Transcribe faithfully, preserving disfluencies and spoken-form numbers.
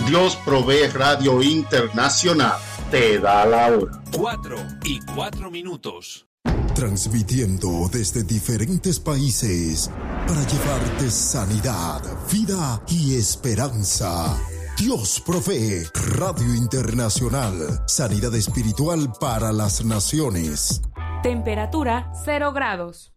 Dios Provee Radio Internacional te da la hora. Cuatro y cuatro minutos. Transmitiendo desde diferentes países para llevarte sanidad, vida y esperanza. Dios Provee Radio Internacional. Sanidad espiritual para las naciones. Temperatura cero grados.